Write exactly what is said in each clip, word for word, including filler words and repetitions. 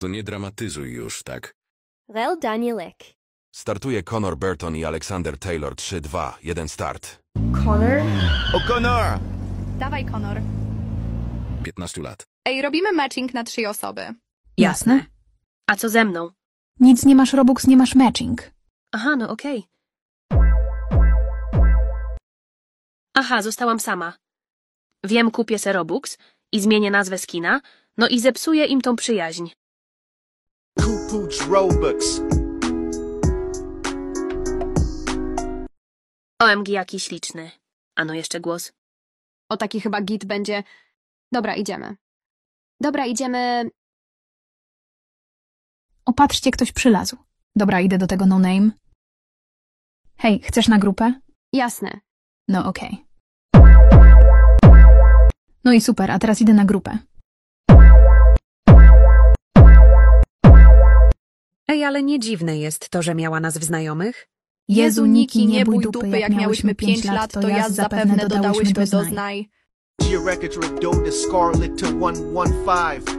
To nie dramatyzuj już, tak? Well, Danielek. Startuje Connor Burton i Alexander Taylor. trzy, dwa, jeden, start. Connor? O'Connor! Dawaj, Connor. piętnaście lat. Ej, robimy matching na trzy osoby. Jasne. A co ze mną? Nic nie masz Robux, nie masz matching. Aha, no okej. Aha, zostałam sama. Wiem, kupię se Robux i zmienię nazwę skina, no i zepsuję im tą przyjaźń. Kupuch Robux. O M G, jaki śliczny. Ano jeszcze głos. O, taki chyba git będzie. Dobra, idziemy. Dobra, idziemy. Opatrzcie, ktoś przylazł. Dobra, idę do tego no name. Hej, chcesz na grupę? Jasne. No okej. No i super, a teraz idę na grupę. Ej, ale nie dziwne jest to, że miała nas w znajomych? Jezu, Niki, nie bój dupy, dupy, jak miałyśmy pięć lat, to ja zapewne dodałyśmy do znaj. Your records redoed to Scarlet to one one five.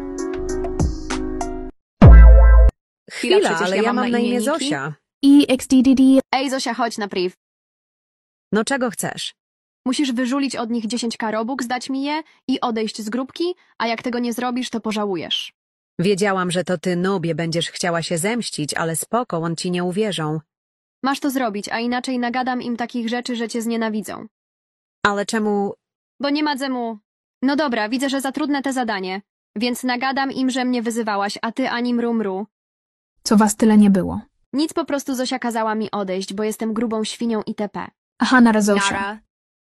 Chwila, Chwila, przecież ale ja ja mam mam na na imię imię Niki. Zosia. I X D D D. Ej, Zosia, chodź na priv. No czego chcesz? Musisz wyżulić od nich dziesięć ka Robux, dać mi je i odejść z grupki, a jak tego nie zrobisz, to pożałujesz. Wiedziałam, że to ty, nubie, będziesz chciała się zemścić, ale spoko, on ci nie uwierzą. Masz to zrobić, a inaczej nagadam im takich rzeczy, że cię znienawidzą. Ale czemu... Bo nie ma dzemu. No dobra, widzę, że za trudne te zadanie, więc nagadam im, że mnie wyzywałaś, a ty ani mru mru. Co was tyle nie było? Nic, po prostu Zosia kazała mi odejść, bo jestem grubą świnią itp. Aha, na Zosia. Nara.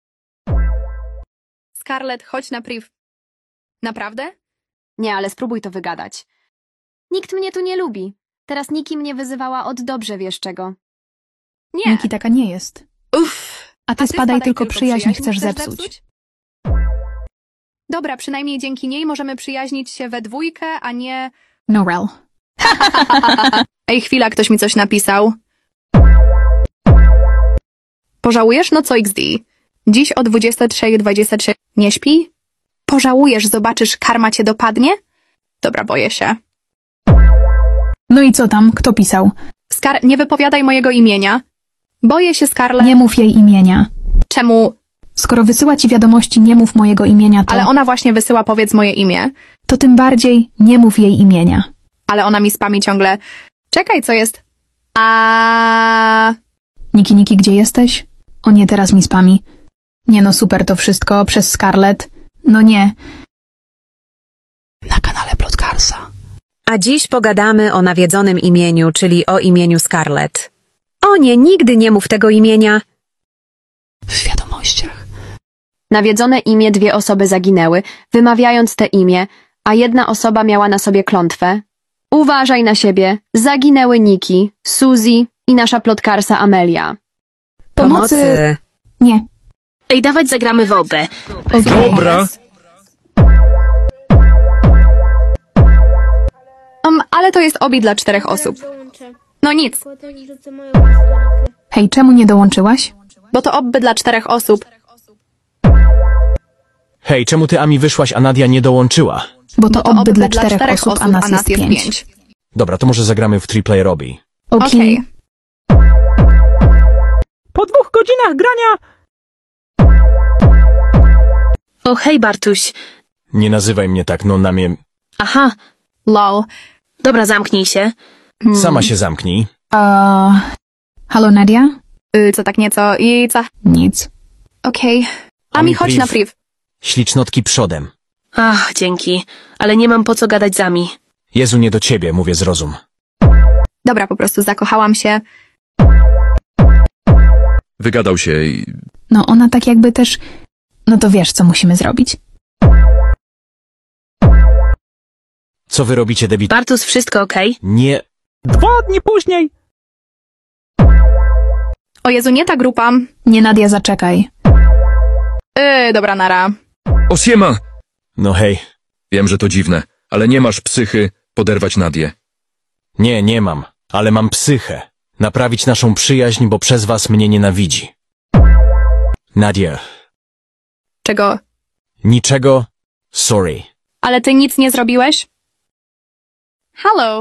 Scarlett, chodź na priv. Naprawdę? Nie, ale spróbuj to wygadać. Nikt mnie tu nie lubi. Teraz Niki mnie wyzywała od dobrze wiesz czego. Nie. Niki taka nie jest. Uff. A ty, A ty spadaj, tylko przyjaźń chcesz zepsuć. Dobra, przynajmniej dzięki niej możemy przyjaźnić się we dwójkę, a nie... No rel. Ej, chwila, ktoś mi coś napisał. Pożałujesz? No co X D? Dziś o dwudziesta trzecia dwadzieścia trzy. Nie śpi? Pożałujesz, zobaczysz, karma cię dopadnie? Dobra, boję się. No i co tam? Kto pisał? Skar... Nie wypowiadaj mojego imienia. Boję się, Scarlett. Nie mów jej imienia. Czemu? Skoro wysyła ci wiadomości, nie mów mojego imienia, to... Ale ona właśnie wysyła, powiedz moje imię. To tym bardziej nie mów jej imienia. Ale ona mi spami ciągle. Czekaj, co jest? A. Niki, Niki, gdzie jesteś? O nie, teraz mi spami. Nie no, super to wszystko, przez Scarlett. No nie. Na kanale Plotkarsa. A dziś pogadamy o nawiedzonym imieniu, czyli o imieniu Scarlett. O nie, nigdy nie mów tego imienia. W wiadomościach. Nawiedzone imię dwie osoby zaginęły, wymawiając te imię, a jedna osoba miała na sobie klątwę. Uważaj na siebie. Zaginęły Niki, Suzy i nasza plotkarsa Amelia. Pomocy! Nie. Ej, dawać zagramy w obę. Dobra! Um, ale to jest obi dla czterech osób. No nic, Hej, czemu nie dołączyłaś? bo to obby dla czterech osób. Hej, czemu ty Ami wyszłaś, a Nadia nie dołączyła? Bo to, Bo to obby dla czterech osób, a nas jest pięć. Dobra, to może zagramy w three player Robi. Okej. Okej. Po dwóch godzinach grania... O, hej, Bartuś. Nie nazywaj mnie tak, no na mnie... Aha, Lol. dobra, zamknij się. Sama się zamknij. Uh, halo, Nadia? Y, co tak nieco i co? Nic. Okej. Ami, chodź na priv. Ślicznotki przodem. Ach, dzięki. Ale nie mam po co gadać z Ami. Jezu, nie do ciebie, mówię zrozum. Dobra, po prostu zakochałam się. Wygadał się i... No ona tak jakby też... No to wiesz, co musimy zrobić. Co wy robicie, debit? Bartus, wszystko okej? Nie... Dwa dni później... O Jezu, nie ta grupa. Nie, Nadia, zaczekaj. Yy, dobra, nara. Osiema! No hej. Wiem, że to dziwne, ale nie masz psychy poderwać Nadię. Nie, nie mam. Ale mam psychę. Naprawić naszą przyjaźń, bo przez was mnie nienawidzi. Nadia. Czego? Niczego. Sorry. Ale ty nic nie zrobiłeś? Hello.